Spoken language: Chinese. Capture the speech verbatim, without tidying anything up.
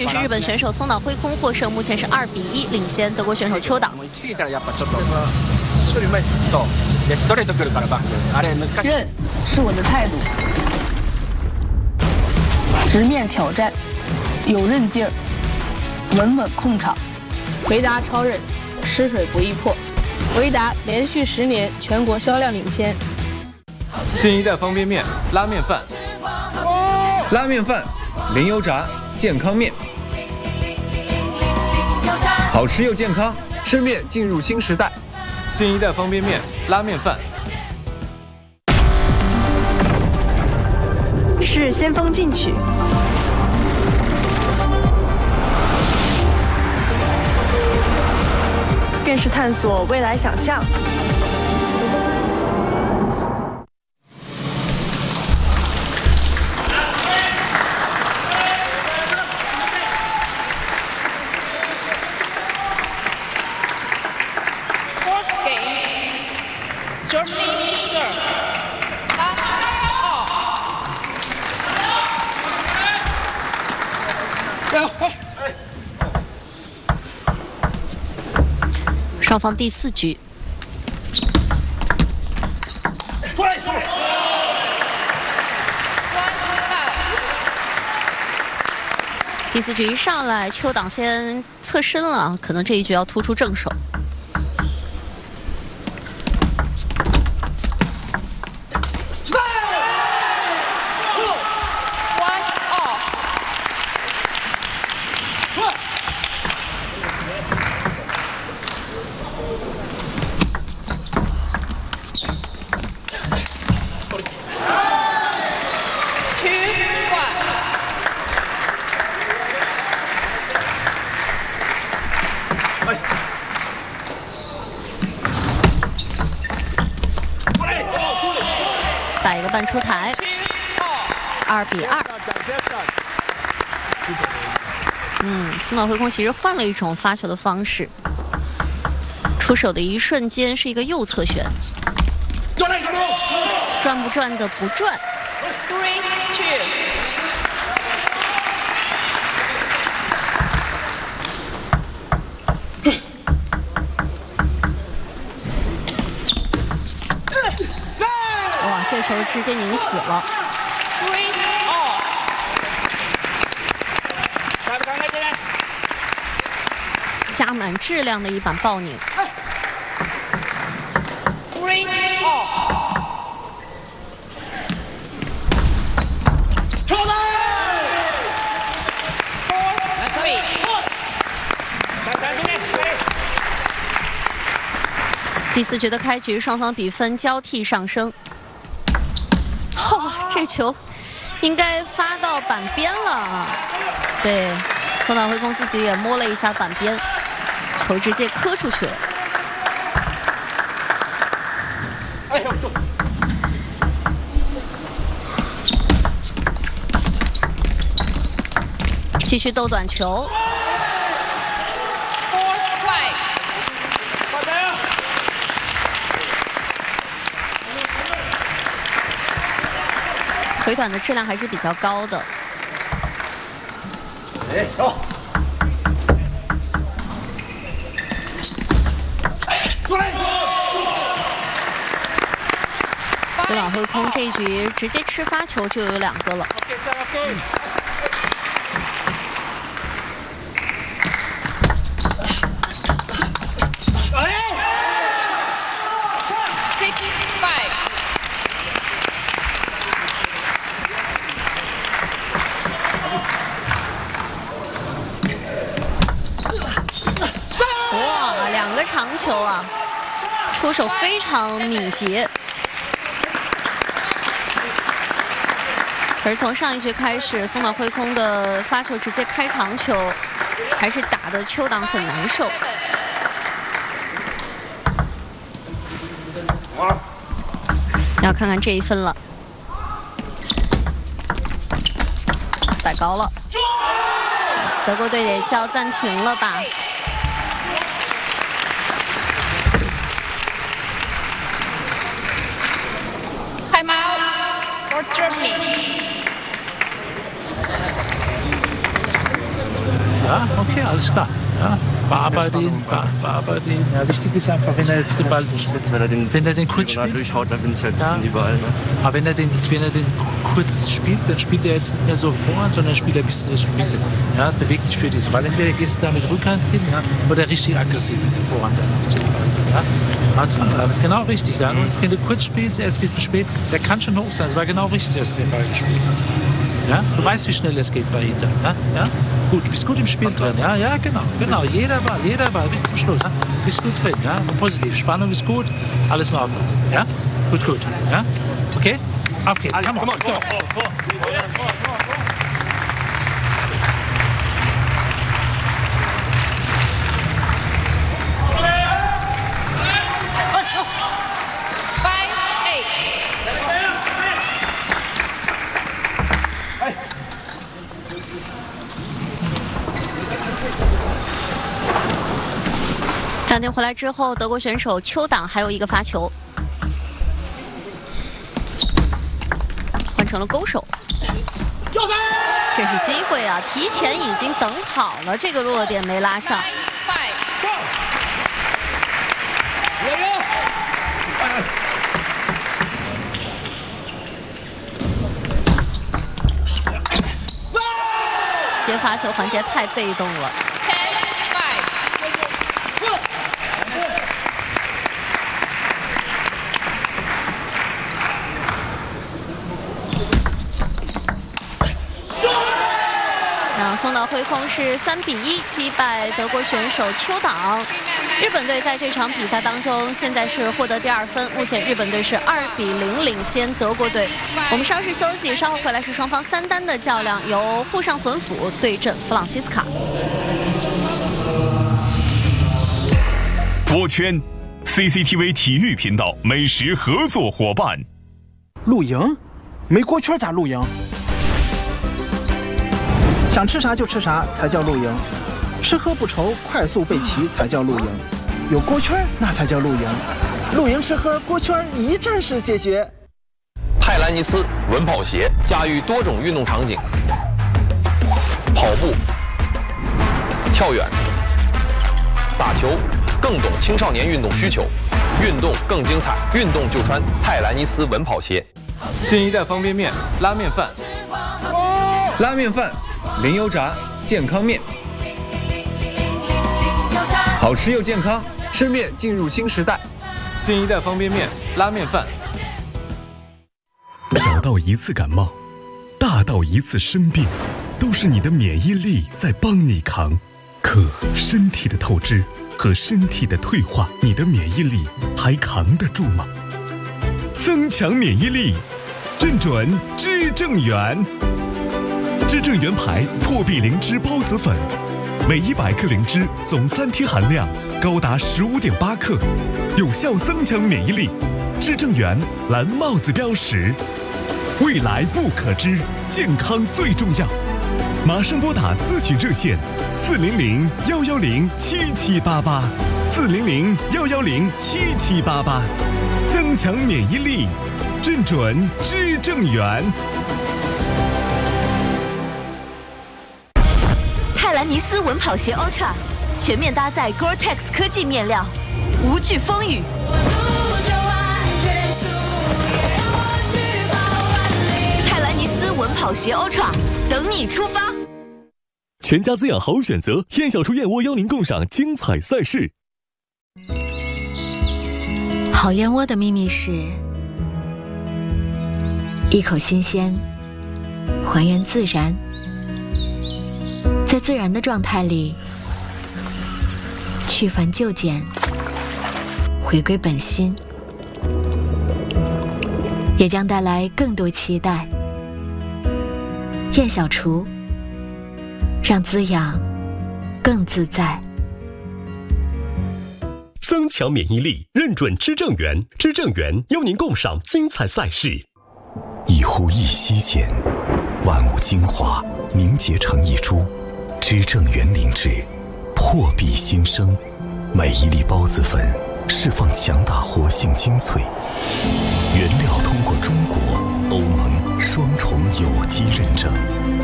是日本选手松岛辉空获胜，目前是二比一领先德国选手邱党。 韧是我的态度，直面挑战，有韧劲儿，稳稳控场。维达超韧，吃水不易破。维达连续十年全国销量领先。 新一代方便面拉面饭，拉面饭零油炸健康面，好吃又健康，吃面进入新时代。新一代方便面拉面饭。 是先锋进取，更是探索未来想象。 双方第四局，第四局一上来，邱党先侧身了，可能这一局要突出正手。打一个半出台，二比二。嗯，松岛辉空其实换了一种发球的方式，出手的一瞬间是一个右侧旋，转不转的不转。Three two。哇，这球直接拧死了。加满质量的一板爆拧。第四局的开局，双方比分交替上升。哇，这球应该发到板边了啊！对，松岛辉空自己也摸了一下板边，球直接磕出去了。哎呦！继续斗短球。回短的质量还是比较高的。哎，走！过来！松岛辉空这一局直接吃发球就有两个了。嗯长球啊，出手非常敏捷。而从上一局开始，松岛辉空的发球直接开长球，还是打得邱党很难受。要看看这一分了，摆高了，德国队得叫暂停了吧？Germany。 Ja, okay, alles klar. Ja, bearbeite ihn, bearbeite ihn. Ja, wichtig ist einfach, wenn er jetzt den Ball, wenn er den, wenn er den kurz spielt, durchhaut, dann bin ich halt ein bisschen überall. Ne? Aber wenn er den, wenn er den kurz spielt, dann spielt er jetzt nicht mehr so vorhand, sondern spielt er ein bisschen Richtung Mitte. Ja, bewegt dich für diesen Ball. Entweder gehst du da mit Rückhand hin, ja, oder richtig aggressiv in der Vorhand dann noch zu ja. Das ist genau richtig. Ja. Wenn du kurz spielst, er ist ein bisschen spät, der kann schon hoch sein. Es war genau richtig, dass du den Ball gespielt hast. Ja? Du weißt, wie schnell es geht bei ihm dann. Ja? Ja? Gut, du bist gut im Spiel drin. Ja, ja, genau, genau. Jeder Ball, jeder Ball, bis zum Schluss. Ja? Bist gut drin, ja? Und positiv. Spannung ist gut, alles in Ordnung. Ja? Gut, gut. Ja? Okay? Auf geht's. Come on. Come on. Go. 暂停回来之后，德国选手邱党还有一个发球，换成了勾手。这是机会啊！提前已经等好了，这个落点没拉上。接发球环节太被动了。 松岛辉空是三比一击败德国选手邱党。日本队在这场比赛当中，现在是获得第二分。目前日本队是二比零领先德国队。我们稍事休息，稍后回来是双方三单的较量，由沪上隼辅对阵弗朗西斯卡。 国圈 C C T V 体育频道美食合作伙伴。 露营？没锅圈咋露营？ 想吃啥就吃啥才叫露营，吃喝不愁，快速备齐才叫露营，有锅圈那才叫露营，露营吃喝锅圈一站式解决。 泰兰尼斯稳跑鞋驾驭多种运动场景，跑步、跳远、打球，更懂青少年运动需求，运动更精彩，运动就穿泰兰尼斯稳跑鞋。 新一代方便面拉面饭，拉面饭。 零油炸健康面，好吃又健康，吃面进入新时代。新一代方便面拉面饭。 小到一次感冒，大到一次生病，都是你的免疫力在帮你扛。可身体的透支和身体的退化，你的免疫力还扛得住吗？增强免疫力，正准知正元。 知正元牌破壁灵芝孢子粉，每一百克灵芝总三萜含量高达十五点八克，有效增强免疫力。知正元蓝帽子标识，未来不可知，健康最重要。马上拨打咨询热线：四零零幺幺零七七八八，四零零幺幺零七七八八，增强免疫力，正准知正元。 泰兰尼斯稳跑鞋 Ultra 全面搭载 Gore-Tex 科技面料，无惧风雨。泰兰尼斯稳跑鞋 Ultra 等你出发。 全家滋养好选择，燕小厨燕窝邀您共赏精彩赛事。 好燕窝的秘密是一口新鲜，还原自然。 在自然的状态里，去繁就简，回归本心，也将带来更多期待。燕小厨，让滋养更自在。 增强免疫力，认准知正元，知正元邀您共赏精彩赛事。 一呼一吸间，万物精华凝结成一株。 知正元灵芝，破壁新生，每一粒孢子粉释放强大活性精粹，原料通过中国、欧盟双重有机认证。